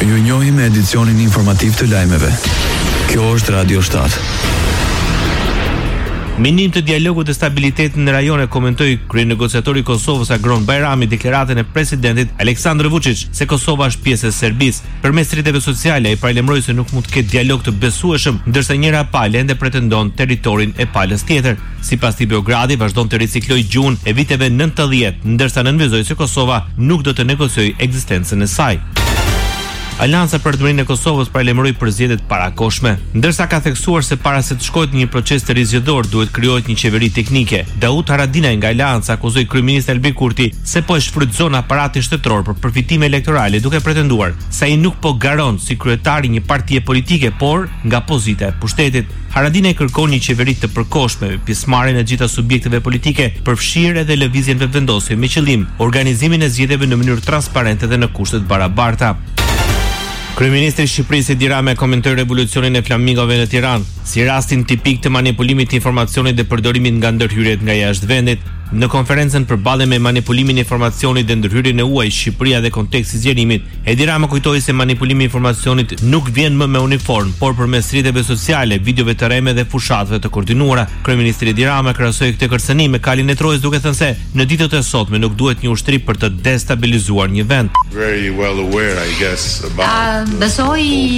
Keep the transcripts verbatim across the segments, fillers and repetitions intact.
Ju njohim me edicionin informativ të lajmeve. Kjo është Radio shtat. Minim të dialogut e stabilitetit në rajone, komentoi kryenegociatori i Kosovës Agron Bajrami deklaratën e presidentit Aleksandar Vučić se Kosova është pjesë e Serbisë. Përmes rrjeteve sociale ai paralajmëroi se nuk mund të ketë dialog të besueshëm, ndërsa njëra palë ende pretendon territorin e palës tjetër. Sipas tij Beogradi vazhdon të riciklojë gjuhën e viteve nëntëdhjetë, ndërsa nënvizoi se Kosova nuk do të negociojë ekzistencën e saj. Alianca për Perëndimërinë e Kosovës paralajmëroi për zgjedhjet parakoshme, ndërsa ka theksuar se para se të shkohet në një proces të rizgjedhor duhet krijohet një qeveri teknike. Daud Haradinaj nga Alianca akuzoi kryeministin Albin Kurti se po e shfrytëzon aparatin shtetëror për përfitime elektorale, duke pretenduar se ai nuk po garon si kryetari një partie politike, por nga pozita e pushtetit. Haradinaj kërkon një qeveri të përkohshme me pjesëmarrjen e gjitha subjekteve politike, përfshirë edhe lëvizjen vetëvendosje me qëllim organizimin e zgjedhjeve në mënyrë transparente dhe në kushte të barabarta. Kryeministri i Shqipërisë Edi Rama komentoi revolucionin e flamingove në Tiranë si rastin tipik të manipulimit të informacionit dhe përdorimit nga ndërhyrjet nga jashtë vendit. Në konferencën përballje me manipulimin e informacionit dhe ndërhyrjen e huaj Shqipëria dhe konteksti i zgjerimit, Edi Rama kujtoi se manipulimi i informacionit nuk vjen më me uniform, por përmes rrjeteve sociale, videove të rreme dhe fushatëve të koordinuara. Kryeministri Edi Rama krahasoi këtë kërcënim me kalin e Trojës, duke thënë se në ditët e sotme nuk duhet një ushtri për të destabilizuar një vend. Very well aware, I guess, about uh, besoj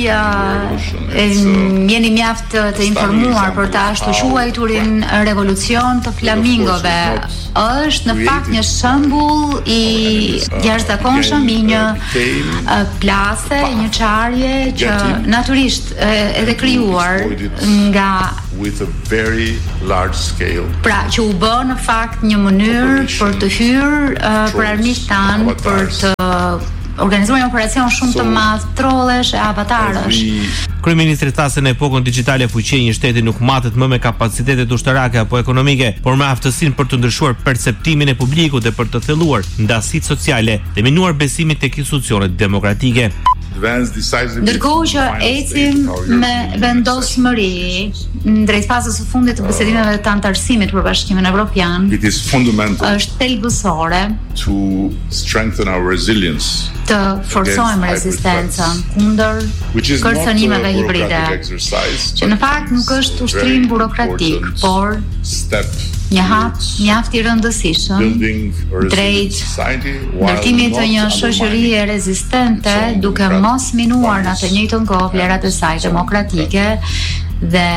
uh, jeni mjaft të informuar për të ashtu quajturin revolucion të flamingove. Është në fakt një shembull i jashtëzakonshëm i një plase, një çarje që natyrisht edhe krijuar nga with a very large scale. Pra që u bë në fakt një mënyrë për të hyrë uh, për armiqtë tanë, për të organizuar një operacion shumë të madh trollesh e avatarësh. Kryeministri tha se në epokën digjitale fuqia e një shteti nuk matet më me kapacitetet ushtarake apo ekonomike, por me aftësinë për të ndryshuar perceptimin e publikut dhe për të thelluar ndasitë sociale dhe minuar besimin tek institucionet demokratike. Ndërkohë që ecim me vendosmëri drejt fazës së fundit të bisedimeve të antarësimit për Bashkimin Evropian, është thelbësore to strengthen our resilience, të forcojmë rezistencën kundër kërcënimeve hibride, që në fakt nuk është ushtrim burokratik, por një hap mjaft i rëndësishëm drejt ndërtimit të një shoqërie rezistente, duke mos minuar në të njëjtën kohë vlerat e saj demokratike dhe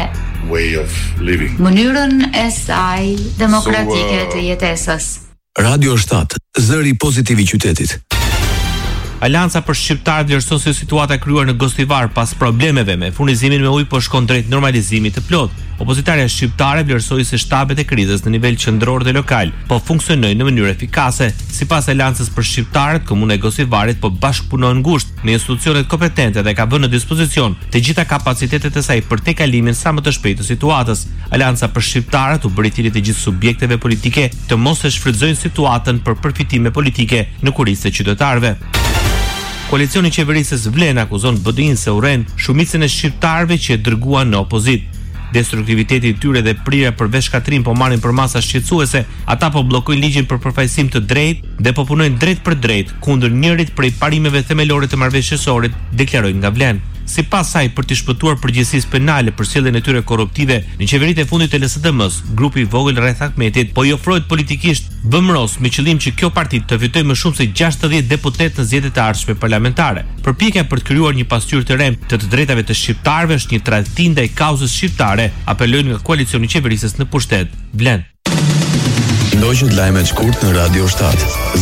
mënyrën e saj demokratike të jetesës. Radio shtat, zëri pozitiv i qytetit. Alianca për shqiptarët vlerëson se situata e krijuar në Gostivar pas problemeve me furnizimin me ujë po shkon drejt normalizimit të plotë. Opozitarja shqiptare vlerësoi se shtabet e krizës në nivel qendror dhe lokal po funksionojnë në mënyrë efikase. Sipas Aleancës për shqiptarët, komuna e Gostivarit po bashkëpunon ngushtë me institucionet kompetente dhe ka vënë në dispozicion të gjitha kapacitetet e saj për te kalimin sa më të shpejtë të situatës. Aleanca për shqiptarët u bëri thirrje të gjithë subjekteve politike të mos e shfrytëzojnë situatën për përfitime politike në kurrizë të qytetarëve. Koalicioni i qeverisës vlen akuzon B D I-n se urren shumicën e shqiptarëve që e dërguan në opozit. Destruktiviteti i tyre dhe prirja për veshkatrim po marrin për masa shqetësuese. Ata po bllokojnë ligjin për përfaqësim të drejtë dhe po punojnë drejt për drejt kundër njërit prej parimeve themelore të marrëveshjesorit, deklaroi nga Vlen. Sipas saj, për të shpëtuar përgjegjësisë penale për sjelljen e tyre korruptive në qeveritë e fundit të L S D M-s, grupi i vogël rreth Ahmetit po i ofrohet politikisht vëmëros me qëllim që kjo parti të fitojë më shumë se gjashtëdhjetë deputet në zgjedhjet e ardhshme parlamentare. Përpjekja për të krijuar një pasqyrë të rem të të drejtave të shqiptarëve është një tradhtim ndaj kauzës shqiptare, apelojnë nga koalicioni i qeverisës në pushtet. Vlen. Ndoqët lajmet shkurt në Radio shtat.